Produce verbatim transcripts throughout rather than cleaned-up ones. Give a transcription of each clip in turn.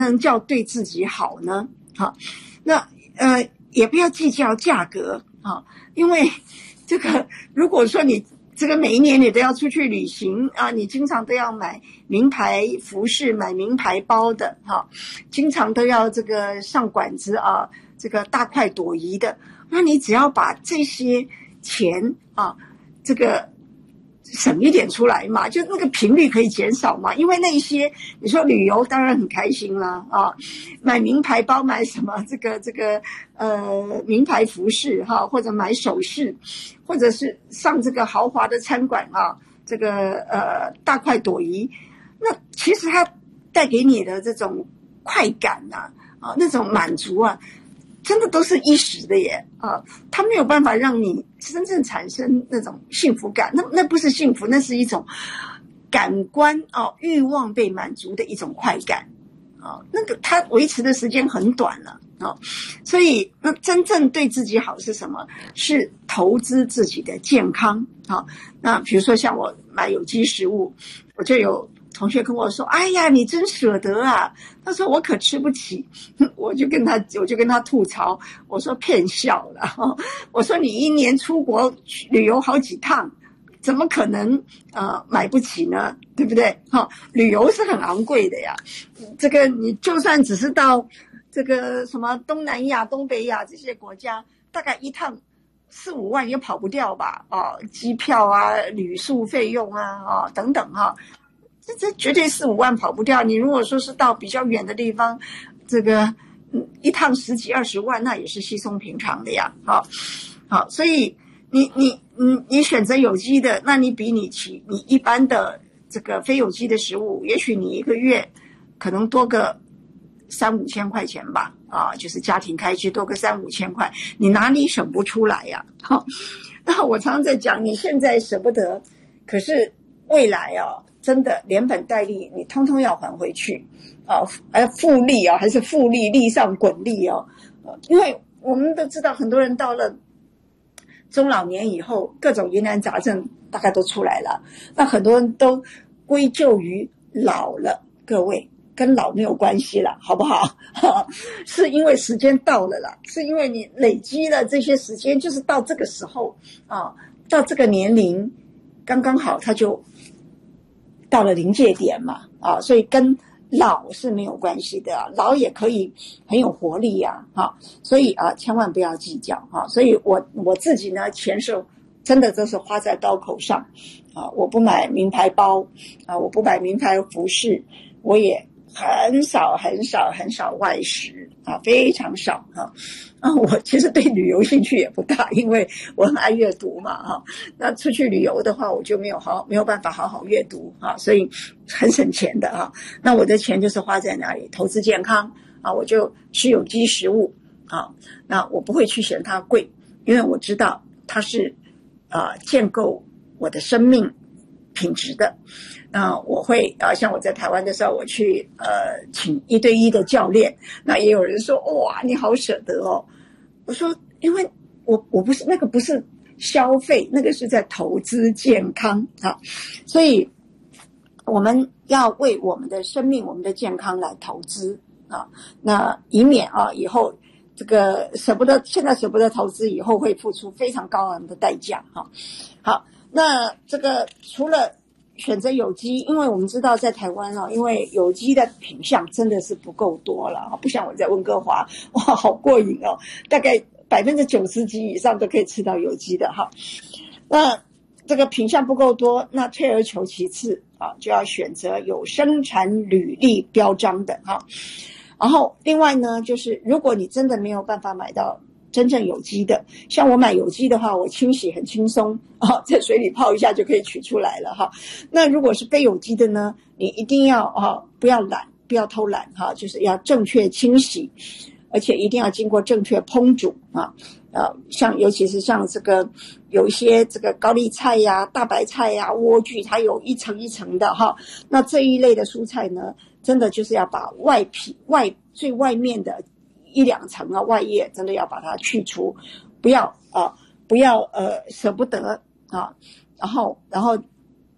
能叫对自己好呢？好，那呃也不要计较价格啊，因为这个如果说你这个每一年你都要出去旅行啊，你经常都要买名牌服饰、买名牌包的哈，经常都要这个上馆子啊，这个大快朵颐的，那你只要把这些钱啊，这个省一点出来嘛，就那个频率可以减少嘛，因为那些你说旅游当然很开心啦啊，买名牌包买什么这个这个呃名牌服饰哈，或者买首饰，或者是上这个豪华的餐馆啊，这个呃大快朵颐，那其实它带给你的这种快感呐 啊, 啊那种满足啊。真的都是一时的耶啊，它没有办法让你真正产生那种幸福感，那那不是幸福，那是一种感官哦欲望被满足的一种快感啊，那个它维持的时间很短了啊，所以那真正对自己好是什么？是投资自己的健康啊。那比如说像我买有机食物，我就有同学跟我说：“哎呀，你真舍得啊！”他说：“我可吃不起。”我就跟他，我就跟他吐槽，我说：“骗笑了！”我说：“你一年出国旅游好几趟，怎么可能呃买不起呢？对不对？哈，旅游是很昂贵的呀。这个你就算只是到这个什么东南亚、东北亚这些国家，大概一趟四五万也跑不掉吧？啊，机票啊、旅宿费用啊、啊等等哈。”这这绝对四五万跑不掉。你如果说是到比较远的地方，这个嗯一趟十几二十万，那也是稀松平常的呀。好，好，所以你你你你选择有机的，那你比你其你一般的这个非有机的食物，也许你一个月可能多个三五千块钱吧，啊，就是家庭开支多个三五千块，你哪里省不出来呀？好，那我常常在讲，你现在舍不得，可是未来啊。真的连本带利你通通要还回去啊，还复利啊，还是复利利上滚利啊，因为我们都知道很多人到了中老年以后各种疑难杂症大概都出来了，那很多人都归咎于老了，各位跟老没有关系了好不好是因为时间到了啦，是因为你累积了这些时间，就是到这个时候啊，到这个年龄刚刚好他就到了临界点嘛，啊，所以跟老是没有关系的，啊，老也可以很有活力呀，啊，啊，所以啊，千万不要计较啊。所以我我自己呢，钱是真的都是花在刀口上，啊，我不买名牌包，啊，我不买名牌服饰，我也很少很少很少外食啊，非常少啊。啊，我其实对旅游兴趣也不大，因为我很爱阅读嘛，哈。那出去旅游的话，我就没有好没有办法好好阅读啊，所以很省钱的啊。那我的钱就是花在哪里？投资健康啊，我就吃有机食物啊。那我不会去嫌它贵，因为我知道它是啊建构我的生命品质的。那我会啊，像我在台湾的时候，我去呃请一对一的教练，那也有人说哇，你好舍得哦。我说，因为我我不是那个不是消费，那个是在投资健康啊，所以我们要为我们的生命、我们的健康来投资啊，那以免啊以后这个舍不得，现在舍不得投资，以后会付出非常高昂的代价哈。好，那这个除了选择有机，因为我们知道在台湾哦，因为有机的品项真的是不够多了，不像我在温哥华，哇，好过瘾哦，大概百分之九十几以上都可以吃到有机的哈。那这个品项不够多，那退而求其次啊，就要选择有生产履历标章的哈。然后另外呢，就是如果你真的没有办法买到真正有机的，像我买有机的话，我清洗很轻松啊，在水里泡一下就可以取出来了哈。那如果是非有机的呢，你一定要啊不要懒，不要偷懒哈，就是要正确清洗，而且一定要经过正确烹煮啊。呃，像尤其是像这个有一些这个高丽菜呀、大白菜呀、莴苣，它有一层一层的哈。那这一类的蔬菜呢，真的就是要把外皮外最外面的一两层啊外叶真的要把它去除，不要啊不要呃舍不得啊，然后然后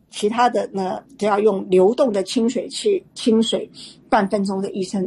其他的呢，只要用流动的清水器清水半分钟的益生